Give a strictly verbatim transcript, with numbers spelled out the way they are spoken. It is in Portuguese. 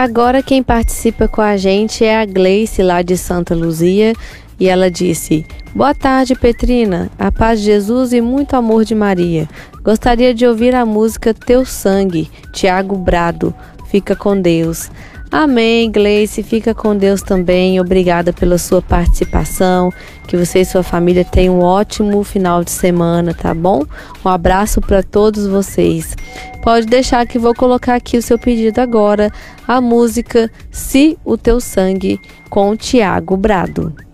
Agora quem participa com a gente é a Gleice, lá de Santa Luzia, e ela disse: boa tarde, Petrina, a paz de Jesus e muito amor de Maria. Gostaria de ouvir a música Teu Sangue, Tiago Brado. Fica com Deus. Amém, Gleice, fica com Deus também. Obrigada pela sua participação. Que você e sua família tenham um ótimo final de semana, tá bom? Um abraço para todos vocês. Pode deixar que vou colocar aqui o seu pedido agora, a música Se o Teu Sangue, com Tiago Brado.